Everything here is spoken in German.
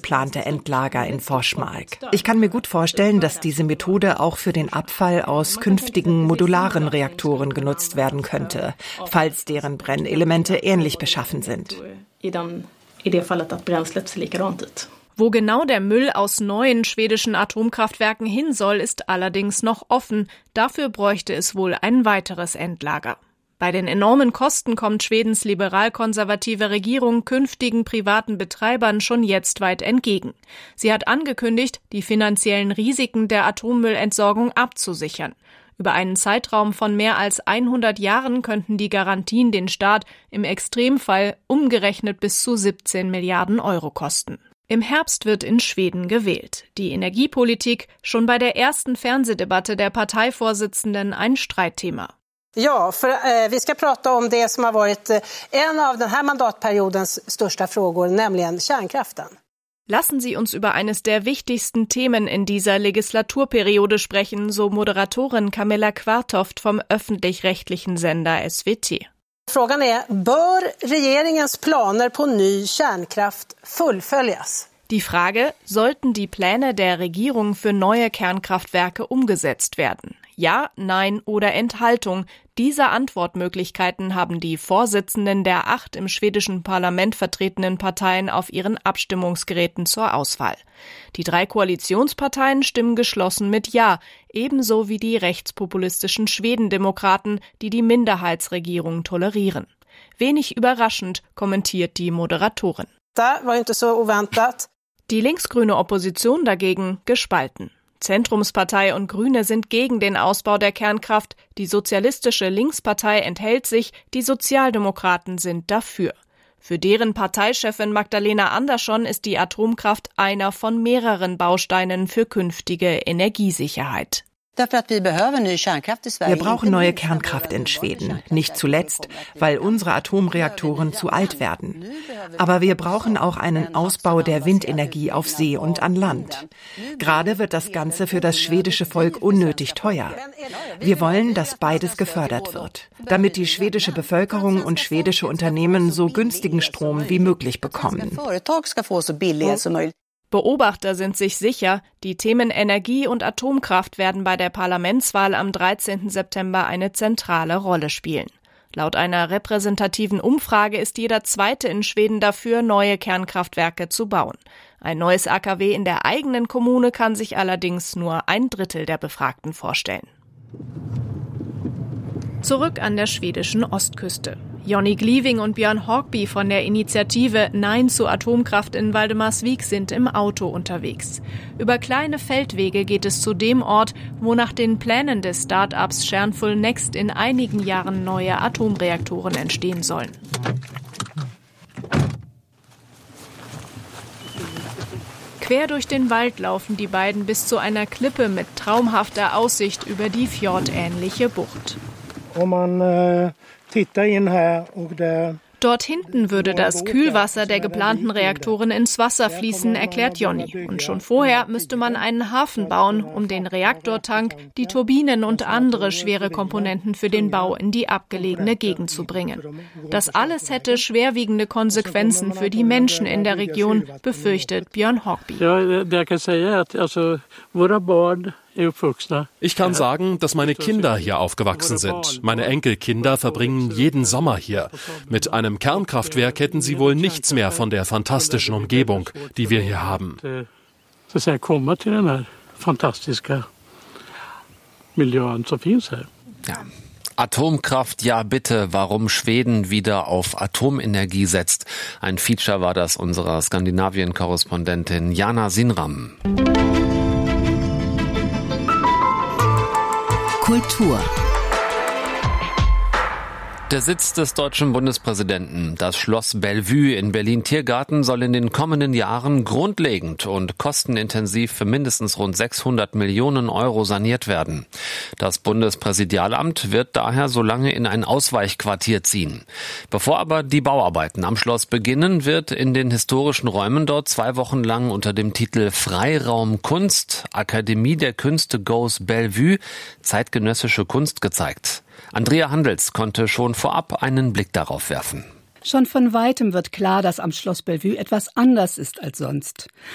geplante Endlager in Forsmark. Ich kann mir gut vorstellen, dass diese Methode auch für den Abfall aus künftigen modularen Reaktoren genutzt werden könnte, falls deren Brennelemente ähnlich beschaffen sind. Wo genau der Müll aus neuen schwedischen Atomkraftwerken hin soll, ist allerdings noch offen. Dafür bräuchte es wohl ein weiteres Endlager. Bei den enormen Kosten kommt Schwedens liberal-konservative Regierung künftigen privaten Betreibern schon jetzt weit entgegen. Sie hat angekündigt, die finanziellen Risiken der Atommüllentsorgung abzusichern. Über einen Zeitraum von mehr als 100 Jahren könnten die Garantien den Staat im Extremfall umgerechnet bis zu 17 Milliarden Euro kosten. Im Herbst wird in Schweden gewählt. Die Energiepolitik schon bei der ersten Fernsehdebatte der Parteivorsitzenden ein Streitthema. Ja, vi ska prata om det som har varit en av den här mandatperiodens största frågor, nämligen kärnkraften. Lassen Sie uns über eines der wichtigsten Themen in dieser Legislaturperiode sprechen, so Moderatorin Camilla Kvartoft vom öffentlich-rechtlichen Sender SVT. Frågan är, bör regeringens planer på ny kärnkraft fullföljas? Die Frage, sollten die Pläne der Regierung für neue Kernkraftwerke umgesetzt werden? Ja, nein oder Enthaltung. Diese Antwortmöglichkeiten haben die Vorsitzenden der 8 im schwedischen Parlament vertretenen Parteien auf ihren Abstimmungsgeräten zur Auswahl. Die 3 Koalitionsparteien stimmen geschlossen mit Ja, ebenso wie die rechtspopulistischen Schwedendemokraten, die die Minderheitsregierung tolerieren. Wenig überraschend kommentiert die Moderatorin. Das war inte so oväntat. Die linksgrüne Opposition dagegen gespalten. Zentrumspartei und Grüne sind gegen den Ausbau der Kernkraft, die sozialistische Linkspartei enthält sich, die Sozialdemokraten sind dafür. Für deren Parteichefin Magdalena Andersson ist die Atomkraft einer von mehreren Bausteinen für künftige Energiesicherheit. Wir brauchen neue Kernkraft in Schweden, nicht zuletzt, weil unsere Atomreaktoren zu alt werden. Aber wir brauchen auch einen Ausbau der Windenergie auf See und an Land. Gerade wird das Ganze für das schwedische Volk unnötig teuer. Wir wollen, dass beides gefördert wird, damit die schwedische Bevölkerung und schwedische Unternehmen so günstigen Strom wie möglich bekommen. Beobachter sind sich sicher, die Themen Energie und Atomkraft werden bei der Parlamentswahl am 13. September eine zentrale Rolle spielen. Laut einer repräsentativen Umfrage ist jeder Zweite in Schweden dafür, neue Kernkraftwerke zu bauen. Ein neues AKW in der eigenen Kommune kann sich allerdings nur 1/3 der Befragten vorstellen. Zurück an der schwedischen Ostküste. Jonny Gliwing und Björn Håkby von der Initiative Nein zu Atomkraft in Valdemarsvik sind im Auto unterwegs. Über kleine Feldwege geht es zu dem Ort, wo nach den Plänen des Start-ups Kärnfull Next in einigen Jahren neue Atomreaktoren entstehen sollen. Quer durch den Wald laufen die beiden bis zu einer Klippe mit traumhafter Aussicht über die fjordähnliche Bucht. Dort hinten würde das Kühlwasser der geplanten Reaktoren ins Wasser fließen, erklärt Jonny. Und schon vorher müsste man einen Hafen bauen, um den Reaktortank, die Turbinen und andere schwere Komponenten für den Bau in die abgelegene Gegend zu bringen. Das alles hätte schwerwiegende Konsequenzen für die Menschen in der Region, befürchtet Björn Håkby. Ich kann sagen, dass meine Kinder hier aufgewachsen sind. Meine Enkelkinder verbringen jeden Sommer hier. Mit einem Kernkraftwerk hätten sie wohl nichts mehr von der fantastischen Umgebung, die wir hier haben. Ja. Atomkraft, ja bitte, warum Schweden wieder auf Atomenergie setzt. Ein Feature war das unserer Skandinavien-Korrespondentin Jana Sinram. Kultur. Der Sitz des deutschen Bundespräsidenten, das Schloss Bellevue in Berlin-Tiergarten, soll in den kommenden Jahren grundlegend und kostenintensiv für mindestens rund 600 Millionen Euro saniert werden. Das Bundespräsidialamt wird daher so lange in ein Ausweichquartier ziehen. Bevor aber die Bauarbeiten am Schloss beginnen, wird in den historischen Räumen dort 2 Wochen lang unter dem Titel Freiraum Kunst, Akademie der Künste goes Bellevue, zeitgenössische Kunst gezeigt. Andrea Handels konnte schon vorab einen Blick darauf werfen. Schon von Weitem wird klar, dass am Schloss Bellevue etwas anders ist als sonst.